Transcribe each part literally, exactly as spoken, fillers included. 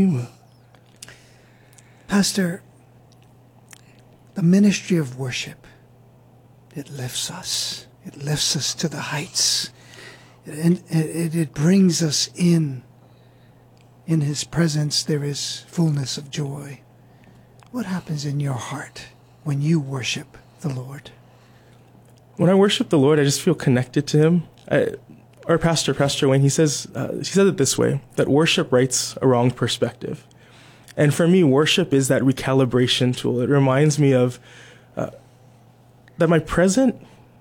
Pastor, the ministry of worship, it lifts us. It lifts us to the heights. And it, it brings us in. In His presence, there is fullness of joy. What happens in your heart when you worship the Lord? When I worship the Lord, I just feel connected to Him. I, our pastor, Pastor Wayne, he says, uh, he said it this way, that worship rights a wrong perspective. And for me, worship is that recalibration tool. It reminds me of uh, that my present,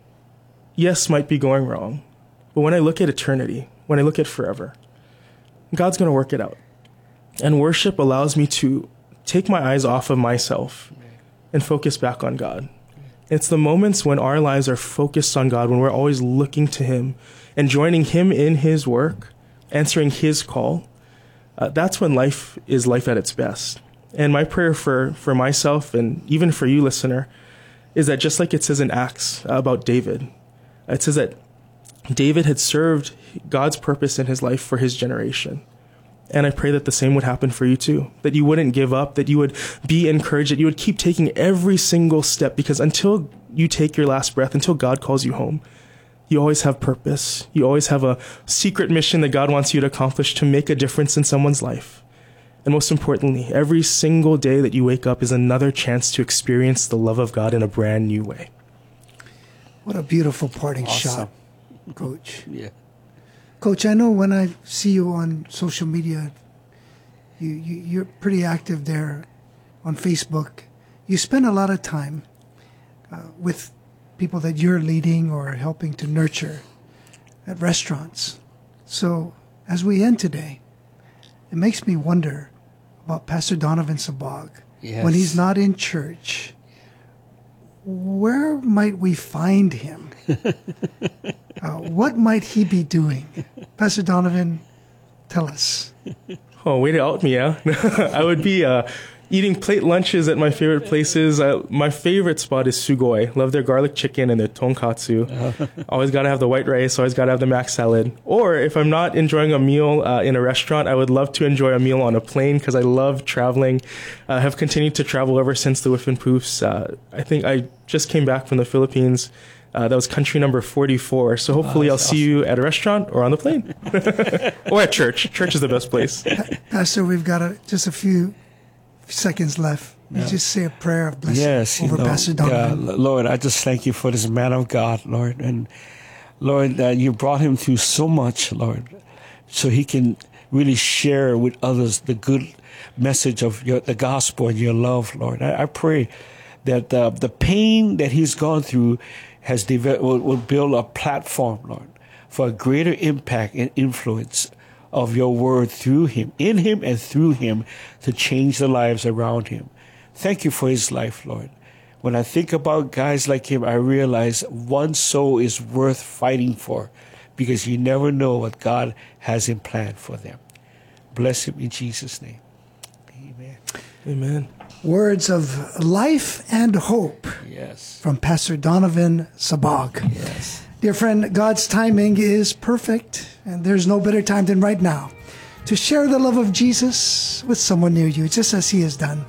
yes, might be going wrong. But when I look at eternity, when I look at forever, God's going to work it out. And worship allows me to take my eyes off of myself and focus back on God. It's the moments when our lives are focused on God, when we're always looking to Him and joining Him in His work, answering His call. Uh, that's when life is life at its best. And my prayer for, for myself and even for you, listener, is that just like it says in Acts about David, it says that David had served God's purpose in his life for his generation. And I pray that the same would happen for you too, that you wouldn't give up, that you would be encouraged, that you would keep taking every single step, because until you take your last breath, until God calls you home, you always have purpose. You always have a secret mission that God wants you to accomplish to make a difference in someone's life. And most importantly, every single day that you wake up is another chance to experience the love of God in a brand new way. What a beautiful parting Awesome. shot, Coach. Yeah. Coach, I know when I see you on social media, you, you, you're pretty active there on Facebook. You spend a lot of time uh, with people that you're leading or helping to nurture at restaurants. So as we end today, it makes me wonder about Pastor Donovan Sabag. Yes. When he's not in church, where might we find him? uh, what might he be doing? Pastor Donovan, tell us. Oh, way to out me, yeah? I would be uh, eating plate lunches at my favorite places. Uh, my favorite spot is Sugoi. Love their garlic chicken and their tonkatsu. Always got to have the white rice. Always got to have the mac salad. Or if I'm not enjoying a meal uh, in a restaurant, I would love to enjoy a meal on a plane because I love traveling. I uh, have continued to travel ever since the Whiff and Poofs. Uh, I think I just came back from the Philippines. Uh, that was country number forty-four. So hopefully oh, I'll awesome. see you at a restaurant or on the plane. Or at church. Church is the best place. Pastor, we've got a, just a few seconds left. You yeah. just say a prayer of blessing yes, over you know, Pastor Donovan. God, Lord, I just thank you for this man of God, Lord. And Lord, that you brought him through so much, Lord, so he can really share with others the good message of your, the gospel and your love, Lord. I, I pray that uh, the pain that he's gone through has developed, will, will build a platform, Lord, for a greater impact and influence of your word through him, in him and through him, to change the lives around him. Thank you for his life, Lord. When I think about guys like him, I realize one soul is worth fighting for, because you never know what God has in plan for them. Bless him in Jesus' name. Amen. Amen. Words of life and hope. Yes. From Pastor Donovan Sabag. Yes. Dear friend, God's timing is perfect, and there's no better time than right now to share the love of Jesus with someone near you, just as he has done.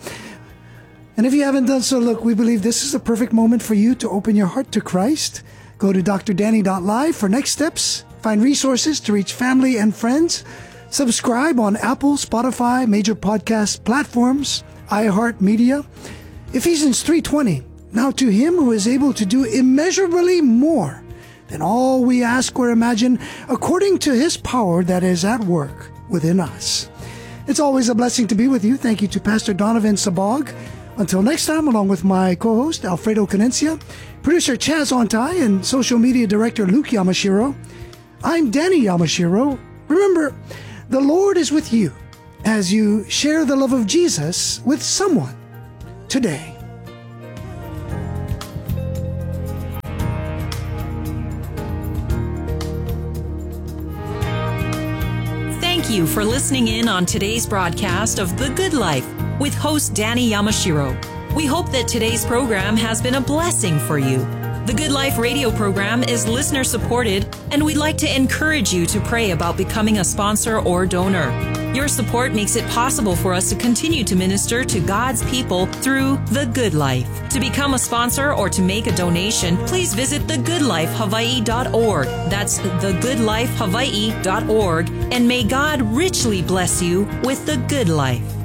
And if you haven't done so, look, we believe this is the perfect moment for you to open your heart to Christ. Go to d r danny dot live for next steps. Find resources to reach family and friends. Subscribe on Apple, Spotify, major podcast platforms, iHeartMedia. Ephesians three twenty. Now to him who is able to do immeasurably more than all we ask or imagine, according to his power that is at work within us. It's always a blessing to be with you. Thank you to Pastor Donovan Sabag. Until next time, along with my co-host, Alfredo Canencia, producer Chaz Ontai, and social media director Luke Yamashiro, I'm Danny Yamashiro. Remember, the Lord is with you as you share the love of Jesus with someone today. Thank you for listening in on today's broadcast of The Good Life with host Danny Yamashiro. We hope that today's program has been a blessing for you. The Good Life radio program is listener supported, and we'd like to encourage you to pray about becoming a sponsor or donor. Your support makes it possible for us to continue to minister to God's people through The Good Life. To become a sponsor or to make a donation, please visit the good life hawaii dot org. That's the good life hawaii dot org. And may God richly bless you with the good life.